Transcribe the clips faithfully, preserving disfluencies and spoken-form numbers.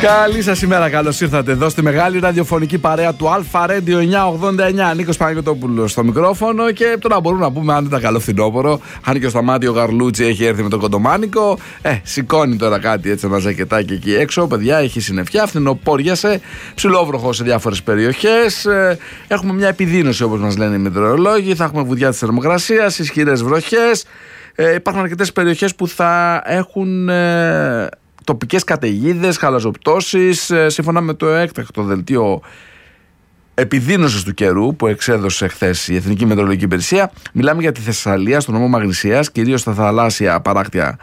Καλή σας ημέρα, καλώς ήρθατε εδώ στη μεγάλη ραδιοφωνική παρέα του Αλφα Radio εννιακόσια ογδόντα εννιά. Νίκος Παναγιωτόπουλος στο μικρόφωνο και τώρα μπορούμε να πούμε αν ήταν καλό φθινόπωρο. Αν και ο Σταμάτιο Γαρλούτσι έχει έρθει με τον κοντομάνικο, ε, σηκώνει τώρα κάτι έτσι ένα ζακετάκι εκεί έξω. Παιδιά, έχει συννεφιά, φθινοπόριασε, ψιλόβροχο σε διάφορες περιοχές. Ε, έχουμε μια επιδείνωση όπως μας λένε οι μετεωρολόγοι. Θα έχουμε βουδιά της θερμοκρασίας, ισχυρές βροχές. Ε, υπάρχουν αρκετές περιοχές που θα έχουν Ε, τοπικές καταιγίδες, χαλαζοπτώσεις, σύμφωνα με το έκτακτο δελτίο επιδείνωσης του καιρού που εξέδωσε χθες η Εθνική Μετεωρολογική Υπηρεσία. Μιλάμε για τη Θεσσαλία, στον νομό Μαγνησίας, κυρίως στα θαλάσσια παράκτια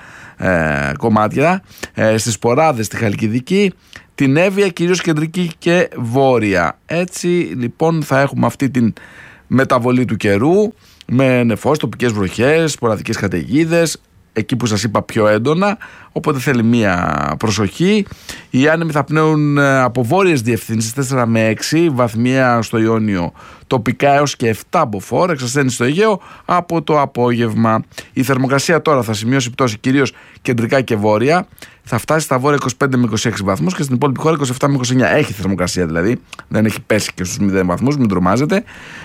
ε, κομμάτια, ε, στις Ποράδες, στη Χαλκιδική, την Εύβοια, κυρίως κεντρική και βόρεια. Έτσι λοιπόν θα έχουμε αυτή την μεταβολή του καιρού με νεφός, τοπικές βροχές, σποραδικές καταιγίδες, εκεί που σας είπα πιο έντονα, οπότε θέλει μία προσοχή. Οι άνεμοι θα πνέουν από βόρειες διευθύνσεις τέσσερα με έξι, βαθμία στο Ιόνιο, τοπικά έως και επτά μποφόρ, εξασθένει στο Αιγαίο από το απόγευμα. Η θερμοκρασία τώρα θα σημειώσει πτώση κυρίως κεντρικά και βόρεια, θα φτάσει στα βόρεια είκοσι πέντε με είκοσι έξι βαθμούς και στην υπόλοιπη χώρα είκοσι επτά με είκοσι εννιά. Έχει θερμοκρασία δηλαδή, δεν έχει πέσει και στους μηδέν βαθμούς, μην τρομάζετε,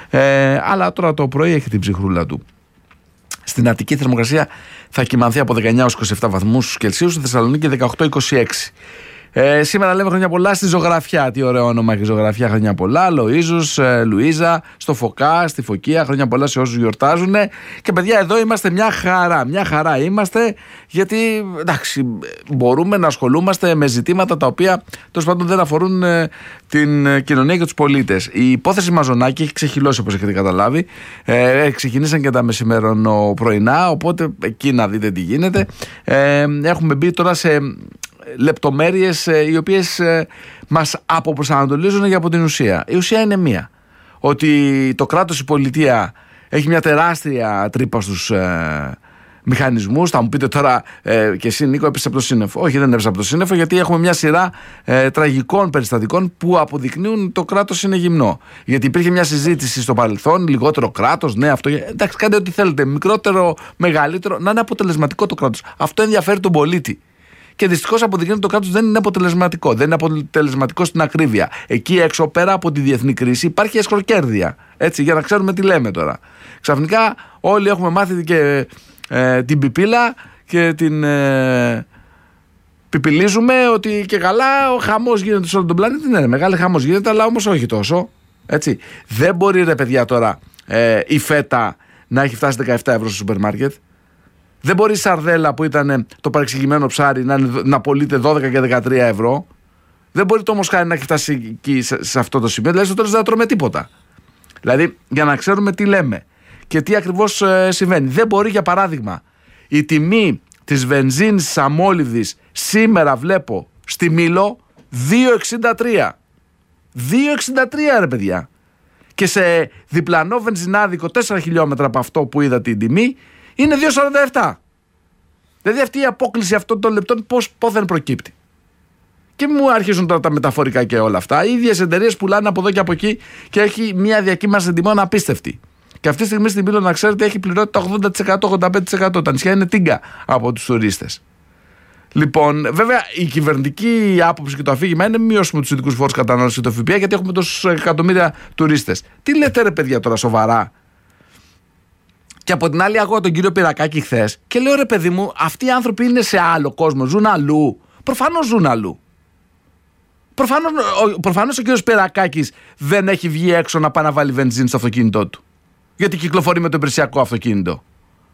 ε, αλλά τώρα το πρωί έχει την ψυχρούλα του. Στην Αττική θερμοκρασία θα κυμανθεί από δεκαεννιά έως είκοσι επτά βαθμούς Κελσίου, στη Θεσσαλονίκη δεκαοκτώ είκοσι έξι. Ε, σήμερα λέμε χρόνια πολλά στη Ζωγραφιά. Τι ωραίο όνομα έχει Ζωγραφιά, χρόνια πολλά. Λοΐζους, ε, Λουίζα, στο Φωκά, στη Φωκία, χρόνια πολλά σε όσους γιορτάζουν. Και παιδιά, εδώ είμαστε μια χαρά. Μια χαρά είμαστε, γιατί εντάξει, μπορούμε να ασχολούμαστε με ζητήματα τα οποία τέλος πάντων δεν αφορούν ε, την κοινωνία και τους πολίτες. Η υπόθεση Μαζονάκη έχει ξεχυλώσει, όπως έχετε καταλάβει. Ε, ξεκινήσαν και τα μεσημερινοπρωινά, οπότε εκεί να δείτε τι γίνεται. Ε, έχουμε μπει τώρα σε λεπτομέρειες ε, οι οποίες ε, μας αποπροσανατολίζουν για από την ουσία. Η ουσία είναι μία. Ότι το κράτος, η πολιτεία έχει μια τεράστια τρύπα στους ε, μηχανισμούς. Θα μου πείτε τώρα ε, και εσύ Νίκο έπεσε από το σύννεφο. Όχι, δεν έπεσε από το σύννεφο, γιατί έχουμε μια σειρά ε, τραγικών περιστατικών που αποδεικνύουν το κράτος είναι γυμνό. Γιατί υπήρχε μια συζήτηση στο παρελθόν, λιγότερο κράτος, ναι αυτό, εντάξει κάντε ό,τι θέλετε, μικρότερο, μεγαλύτερο, να είναι αποτελεσματικό το κράτος. Αυτό ενδιαφέρει τον πολίτη. Και δυστυχώς αποδεικνύεται ότι το κράτος δεν είναι αποτελεσματικό. Δεν είναι αποτελεσματικό στην ακρίβεια. Εκεί έξω, πέρα από τη διεθνή κρίση, υπάρχει εσχροκέρδεια. Έτσι, για να ξέρουμε τι λέμε τώρα. Ξαφνικά όλοι έχουμε μάθει και ε, την πιπίλα και την ε, πιπιλίζουμε ότι και καλά ο χαμός γίνεται σε όλο τον πλανήτη. Ναι, μεγάλη χαμός γίνεται, αλλά όμως όχι τόσο. Έτσι. Δεν μπορεί ρε παιδιά τώρα ε, η φέτα να έχει φτάσει δεκαεπτά ευρώ στο σούπερ μάρκετ. Δεν μπορεί η σαρδέλα που ήταν το παρεξηγημένο ψάρι να, να πωλείται δώδεκα και δεκατρία ευρώ. Δεν μπορεί το μοσχάρι να έχει φτάσει εκεί σε, σε αυτό το σημείο. Δηλαδή στο τέλος δεν θα τρώμε τίποτα. Δηλαδή για να ξέρουμε τι λέμε και τι ακριβώς ε, συμβαίνει. Δεν μπορεί, για παράδειγμα, η τιμή της βενζίνης αμόλυδης σήμερα βλέπω στη Μήλο δύο εξήντα τρία. δύο εξήντα τρία ρε παιδιά. Και σε διπλανό βενζινάδικο τέσσερα χιλιόμετρα από αυτό που είδα την τιμή είναι δύο σαράντα επτά. Δηλαδή αυτή η απόκλιση αυτών των λεπτών πώς πόθεν προκύπτει. Και μου αρχίζουν τώρα τα μεταφορικά και όλα αυτά. Οι ίδιες εταιρείες πουλάνε από εδώ και από εκεί και έχει μια διακύμανση τιμών απίστευτη. Και αυτή τη στιγμή στην Πύλο, να ξέρετε, έχει πληρότητα ογδόντα τοις εκατό, ογδόντα πέντε τοις εκατό. Τα νησιά είναι τίγκα από τους τουρίστες. Λοιπόν, βέβαια η κυβερνητική άποψη και το αφήγημα είναι μειώσουμε τους ειδικούς φόρους κατανάλωσης και το ΦΠΑ, γιατί έχουμε τόσους εκατομμύρια τουρίστες. Τι λέτε ρε παιδιά τώρα, σοβαρά? Και από την άλλη, ακούω τον κύριο Πυρακάκη χθες και λέω ρε παιδί μου, αυτοί οι άνθρωποι είναι σε άλλο κόσμο, ζουν αλλού. Προφανώς ζουν αλλού. Προφανώς, προφανώς ο κύριος Πυρακάκης δεν έχει βγει έξω να πάει να βάλει βενζίνη στο αυτοκίνητό του, γιατί κυκλοφορεί με το υπηρεσιακό αυτοκίνητο.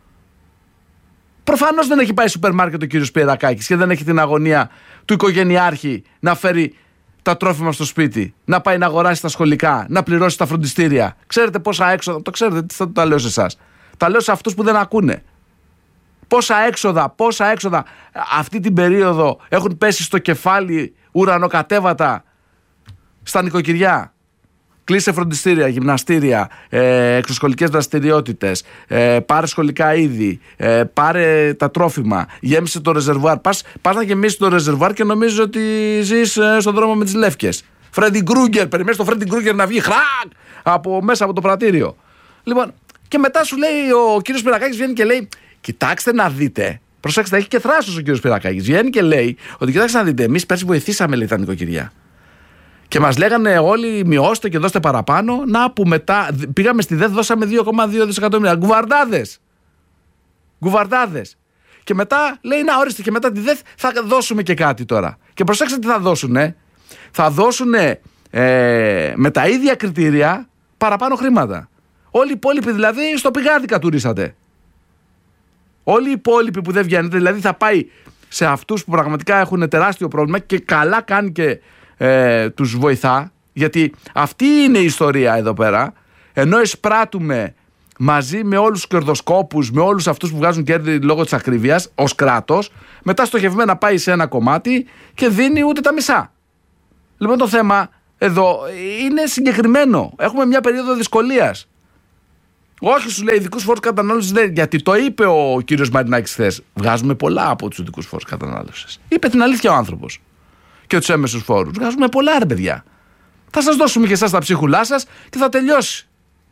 Προφανώς δεν έχει πάει σούπερ μάρκετ ο κύριος Πυρακάκης και δεν έχει την αγωνία του οικογενειάρχη να φέρει τα τρόφιμα στο σπίτι, να πάει να αγοράσει τα σχολικά, να πληρώσει τα φροντιστήρια. Ξέρετε πόσα έξοδα, το ξέρετε, τι θα τα λέω σε εσάς. Τα λέω σε αυτούς που δεν ακούνε. Πόσα έξοδα, πόσα έξοδα αυτή την περίοδο έχουν πέσει στο κεφάλι ουρανοκατέβατα στα νοικοκυριά. Κλείσε φροντιστήρια, γυμναστήρια, ε, εξωσχολικές δραστηριότητες, ε, πάρε σχολικά είδη, ε, πάρε τα τρόφιμα, γέμισε το ρεζερβουάρ. Πας, πας να γεμίσεις το ρεζερβουάρ και νομίζεις ότι ζεις ε, στον δρόμο με τις λεύκες. Φρέντι Γκρούγκερ, περιμένεις το Φρέντι Γκρούγκερ να βγει χρακ από μέσα από το πρατήριο. Λοιπόν, και μετά σου λέει ο κύριος Πυρακάκης, βγαίνει και λέει: κοιτάξτε να δείτε, Προσέξτε, έχει και θράσος ο κύριος Πυρακάκης. Βγαίνει και λέει ότι κοιτάξτε να δείτε, εμείς πέρσι βοηθήσαμε, λέει, τα νοικοκυριά. Και μας λέγανε όλοι μειώστε και δώστε παραπάνω. Να που μετά πήγαμε στη ΔΕΘ, δώσαμε δύο κόμμα δύο δισεκατομμύρια. Γκουβαρντάδες. Γκουβαρντάδες. Και μετά λέει να ορίστε και μετά τη ΔΕΘ θα δώσουμε και κάτι τώρα. Και προσέξτε τι θα δώσουνε. Θα δώσουνε ε, με τα ίδια κριτήρια παραπάνω χρήματα. Όλοι οι υπόλοιποι δηλαδή στο πηγάδι κατουρίσατε. Όλοι οι υπόλοιποι που δεν βγαίνετε, δηλαδή θα πάει σε αυτούς που πραγματικά έχουν τεράστιο πρόβλημα και καλά κάνει και ε, τους βοηθά, γιατί αυτή είναι η ιστορία εδώ πέρα. Ενώ εισπράττουμε μαζί με όλους τους κερδοσκόπους, με όλους αυτούς που βγάζουν κέρδη λόγω της ακρίβειας ως κράτος, μετά στοχευμένα πάει σε ένα κομμάτι και δίνει ούτε τα μισά. Λοιπόν, το θέμα εδώ είναι συγκεκριμένο. Έχουμε μια περίοδο δυσκολίας. Όχι, σου λέει ειδικούς φόρους κατανάλωσης, γιατί το είπε ο κύριος Μαρινάκης χθες. Βγάζουμε πολλά από τους ειδικούς φόρους κατανάλωσης. Είπε την αλήθεια ο άνθρωπος. Και τους έμεσους φόρους. Βγάζουμε πολλά, ρε παιδιά. Θα σας δώσουμε και εσάς τα ψίχουλά σας και θα τελειώσει.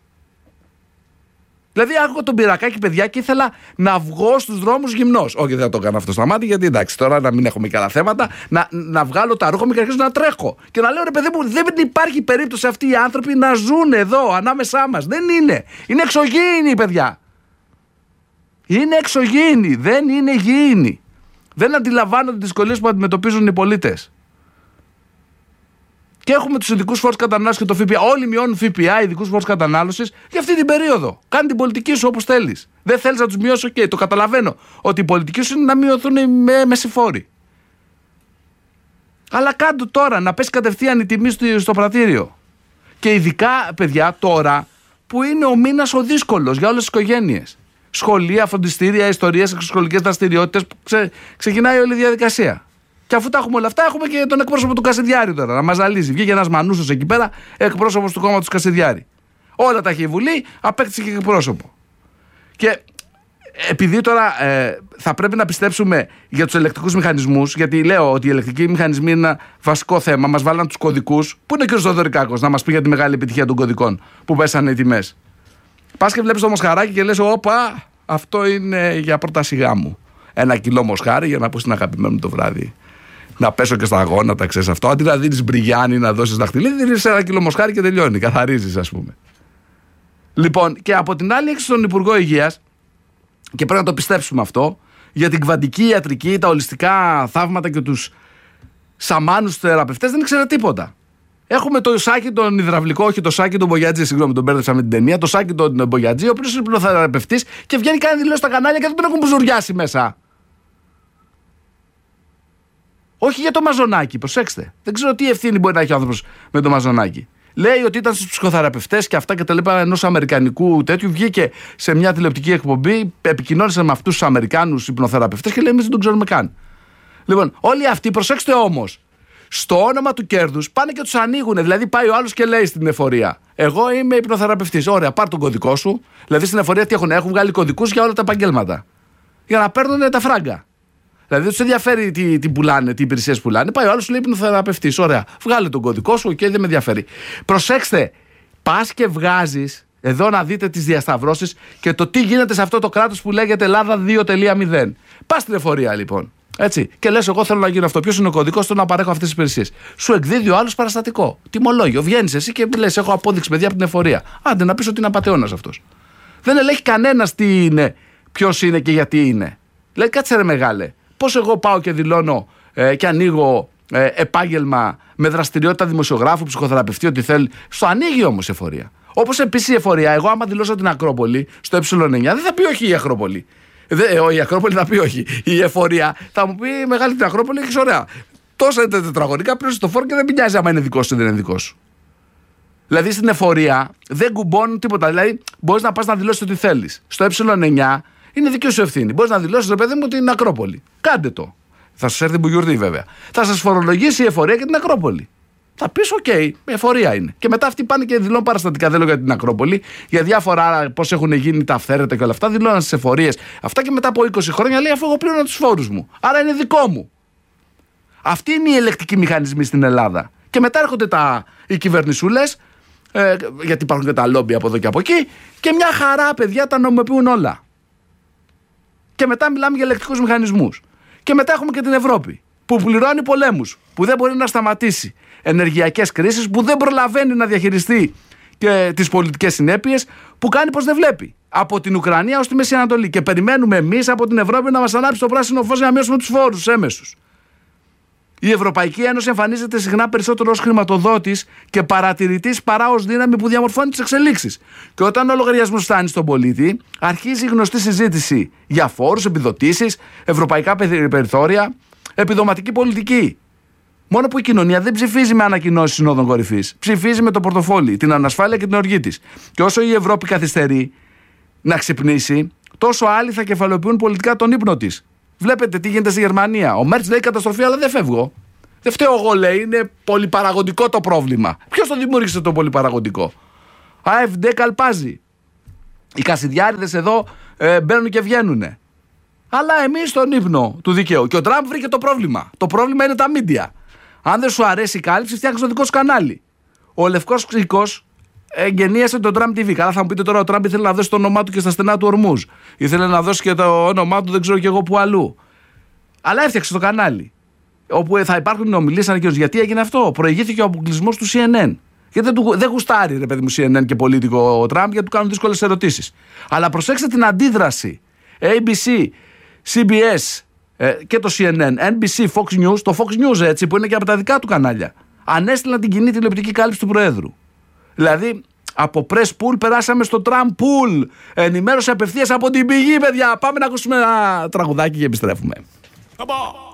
Δηλαδή, άκουγα τον Πυρακάκη, παιδιά, και ήθελα να βγω στους δρόμους γυμνός. Όχι, δεν θα το κάνω αυτό στα μάτια, γιατί εντάξει, τώρα να μην έχουμε και άλλα θέματα, να, να βγάλω τα ρούχα μου και αρχίζω να τρέχω. Και να λέω, ρε παιδί μου, δεν υπάρχει περίπτωση αυτοί οι άνθρωποι να ζουν εδώ, ανάμεσά μας. Δεν είναι. Είναι εξωγήινοι, παιδιά. Είναι εξωγήινοι. Δεν είναι γήινοι. Δεν αντιλαμβάνονται τις δυσκολίες που αντιμετωπίζουν οι πολίτες. Και έχουμε τους ειδικούς φόρους κατανάλωσης και το ΦΠΑ. Όλοι μειώνουν ΦΠΑ, ειδικούς φόρους κατανάλωσης για αυτή την περίοδο. Κάνει την πολιτική σου όπως θέλεις. Δεν θέλεις να τους μειώσεις, οκ, okay, το καταλαβαίνω. Ότι η πολιτική σου είναι να μειωθούν με μεσηφόροι. Αλλά κάντο τώρα, να πέσει κατευθείαν η τιμή στο πρατήριο. Και ειδικά, παιδιά, τώρα που είναι ο μήνας ο δύσκολος για όλες τις οικογένειες. Σχολεία, φροντιστήρια, ιστορίες, εξωσχολικές δραστηριότητες που ξε, ξεκινάει όλη η διαδικασία. Και αφού τα έχουμε όλα αυτά, έχουμε και τον εκπρόσωπο του Κασιδιάρη τώρα να μας ζαλίζει. Βγήκε ένας μανούσος εκεί πέρα, εκπρόσωπος του κόμματος Κασιδιάρη. Όλα τα έχει η Βουλή, απέκτησε και εκπρόσωπο. Και επειδή τώρα ε, θα πρέπει να πιστέψουμε για τους ελεκτικούς μηχανισμούς, γιατί λέω ότι οι ελεκτικοί μηχανισμοί είναι ένα βασικό θέμα, μας βάλαν τους κωδικούς. Πού είναι ο κ. Θοδωρικάκος να μας πει για τη μεγάλη επιτυχία των κωδικών που πέσανε οι τιμές. Πας και βλέπεις το μοσχαράκι και λες, όπα, αυτό είναι για πρόταση γάμου. Ένα κιλό μοσχάρι για να πω στην αγαπημένη μου το βράδυ. Να πέσω και στα γόνατα, ξέρεις αυτό. Αντί να δίνεις μπριγιάνι, να δώσεις δαχτυλίδι, δίνεις ένα κιλό μοσχάρι και τελειώνει. Καθαρίζεις, ας πούμε. Λοιπόν, και από την άλλη έχεις τον Υπουργό Υγείας, και πρέπει να το πιστέψουμε αυτό, για την κβαντική ιατρική, τα ολιστικά θαύματα και τους σαμάνους θεραπευτές δεν ήξερε τίποτα. Έχουμε το Σάκη τον υδραυλικό, όχι το Σάκη τον Μπογιατζή, συγγνώμη, τον μπέρδεψα με την ταινία. Το Σάκη τον Μπογιατζή, ο οποίος είναι υπνοθεραπευτής και βγαίνει κάνει δηλώσεις στα κανάλια και δεν τον έχουν μπουζουριάσει μέσα. Όχι για το Μαζονάκι, προσέξτε. Δεν ξέρω τι ευθύνη μπορεί να έχει ο άνθρωπος με το Μαζονάκι. Λέει ότι ήταν στους ψυχοθεραπευτές και αυτά και τα λοιπά ενός αμερικανικού τέτοιου. Βγήκε σε μια τηλεοπτική εκπομπή, επικοινώνησε με αυτούς τους Αμερικάνους υπνοθεραπευτές και λέει: εμείς δεν τον ξέρουμε καν. Λοιπόν, όλοι αυτοί, προσέξτε όμως, στο όνομα του κέρδους πάνε και τους ανοίγουν. Δηλαδή, πάει ο άλλος και λέει στην εφορία: εγώ είμαι υπνοθεραπευτής. Ωραία, πάρ' τον κωδικό σου. Δηλαδή, στην εφορία τι έχουν, έχουν βγάλει κωδικούς για όλα τα επαγγέλματα. Για να παίρνουν τα φράγκα. Δηλαδή δεν του ενδιαφέρει τι, τι πουλάνε, τι υπηρεσίες πουλάνε. Πάει ο άλλος, σου λέει υπνοθεραπευτής. Ωραία, βγάλε τον κωδικό σου και δεν με ενδιαφέρει. Προσέξτε, πας και βγάζεις εδώ να δείτε τις διασταυρώσεις και το τι γίνεται σε αυτό το κράτος που λέγεται Ελλάδα δύο κόμμα μηδέν. Πας στην εφορία λοιπόν. Έτσι. Και λες, εγώ θέλω να γίνω αυτό. Ποιος είναι ο κωδικός, θέλω να παρέχω αυτές τις υπηρεσίες. Σου εκδίδει ο άλλος παραστατικό. Τιμολόγιο. Βγαίνεις εσύ και λες, έχω απόδειξη παιδιά από την εφορία. Άντε να πεις ότι είναι απατεώνας αυτός. Δεν ελέγχει κανένας τι είναι, ποιος είναι και γιατί είναι. Λέει, κάτσε ρε μεγάλε. Πώς εγώ πάω και δηλώνω ε, και ανοίγω ε, επάγγελμα με δραστηριότητα δημοσιογράφου, ψυχοθεραπευτή, ό,τι θέλει. Στο ανοίγει όμως η εφορία. Όπως επίσης η εφορία, εγώ άμα δηλώσω την Ακρόπολη στο ε εννιά, δεν θα πει όχι η Ακρόπολη. Δε, η Ακρόπολη θα πει όχι. Η εφορία θα μου πει μεγάλη την Ακρόπολη, έχεις ωραία. Τόσα τετραγωνικά πλήρωσε το φόρο και δεν πεινιάζει άμα είναι δικό σου ή δεν είναι δικό σου. Δηλαδή στην εφορία δεν κουμπώνουν τίποτα. Δηλαδή μπορείς να πας να δηλώσεις ό,τι θέλεις. Στο ε εννιά. Είναι δική σου ευθύνη. Μπορείς να δηλώσεις, ρε παιδί μου, την Ακρόπολη. Κάντε το. Θα σας έρθει μπουγιουρδί, βέβαια. Θα σας φορολογήσει η εφορία και την Ακρόπολη. Θα πεις, οκ, okay, εφορία είναι. Και μετά αυτοί πάνε και δηλώνουν παραστατικά. Δεν λέω για την Ακρόπολη, για διάφορα πώς έχουν γίνει τα αυθαίρετα και όλα αυτά. Δηλώναν στις εφορίες. Αυτά και μετά από είκοσι χρόνια λέει, αφού εγώ πλήρωνα τους φόρους μου. Άρα είναι δικό μου. Αυτοί είναι οι ελεκτικοί μηχανισμοί στην Ελλάδα. Και μετά έρχονται τα, οι κυβερνησούλες, ε, γιατί υπάρχουν και τα λόμπι από εδώ και από εκεί, και μια χαρά, παιδιά, τα νομιμοποιούν όλα. Και μετά μιλάμε για ελεκτικούς μηχανισμούς. Και μετά έχουμε και την Ευρώπη, που πληρώνει πολέμους, που δεν μπορεί να σταματήσει ενεργειακές κρίσεις, που δεν προλαβαίνει να διαχειριστεί και τις πολιτικές συνέπειες, που κάνει πως δεν βλέπει. Από την Ουκρανία ως τη Μέση Ανατολή. Και περιμένουμε εμείς από την Ευρώπη να μας ανάψει το πράσινο φως για να μειώσουμε τους φόρους έμεσους. Η Ευρωπαϊκή Ένωση εμφανίζεται συχνά περισσότερο ως χρηματοδότης και παρατηρητής παρά ως δύναμη που διαμορφώνει τις εξελίξεις. Και όταν ο λογαριασμός φτάνει στον πολίτη, αρχίζει η γνωστή συζήτηση για φόρους, επιδοτήσεις, ευρωπαϊκά περιθώρια, επιδοματική πολιτική. Μόνο που η κοινωνία δεν ψηφίζει με ανακοινώσεις συνόδων κορυφής. Ψηφίζει με το πορτοφόλι, την ανασφάλεια και την οργή της. Και όσο η Ευρώπη καθυστερεί να ξυπνήσει, τόσο άλλοι θα κεφαλοποιούν πολιτικά τον ύπνο της. Βλέπετε τι γίνεται στη Γερμανία. Ο Μέρτς λέει καταστροφή, αλλά δεν φεύγω. Δεν φταίω εγώ, λέει. Είναι πολυπαραγωγικό το πρόβλημα. Ποιος το δημιούργησε το πολυπαραγωγικό? ΑΕΦΝΤΕ καλπάζει. Οι κασιδιάριδες εδώ ε, μπαίνουν και βγαίνουν. Αλλά εμείς στον ύπνο του δικαίου. Και ο Τραμπ βρήκε το πρόβλημα. Το πρόβλημα είναι τα μίντια. Αν δεν σου αρέσει η κάλυψη, φτιάχνεις το δικό σου κανάλι. Ο Λευκός Κρίκος εγγενίασε το Τραμπ τι βι. Καλά, θα μου πείτε τώρα, ο Τραμπ ήθελε να δώσει το όνομά του και στα στενά του Ορμούζ. Ήθελε να δώσει και το όνομά του, δεν ξέρω και εγώ που αλλού. Αλλά έφτιαξε το κανάλι. Όπου θα υπάρχουν ομιλίες ανακοινώσεις. Γιατί έγινε αυτό? Προηγήθηκε ο αποκλεισμός του σι εν εν. Γιατί δεν, δεν γουστάρει, ρε παιδί μου, σι εν εν και πολίτικο ο Τραμπ, γιατί του κάνουν δύσκολες ερωτήσεις. Αλλά προσέξτε την αντίδραση. έι μπι σι, σι μπι ες ε, και το σι εν εν, εν μπι σι, Fox News, το Fox News έτσι, που είναι και από τα δικά του κανάλια, ανέστηλαν την κοινή τηλεοπτική κάλυψη του Προέδρου. Δηλαδή, από press pool περάσαμε στο Trump pool. Ενημέρωση απευθείας από την πηγή, παιδιά. Πάμε να ακούσουμε ένα τραγουδάκι και επιστρέφουμε.